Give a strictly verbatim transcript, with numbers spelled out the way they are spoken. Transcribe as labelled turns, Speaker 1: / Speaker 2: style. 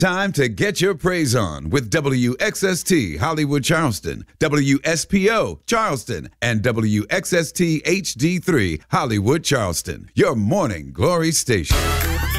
Speaker 1: Time to get your praise on with W X S T Hollywood Charleston, W S P O Charleston, and W X S T H D three Hollywood Charleston, your morning glory station.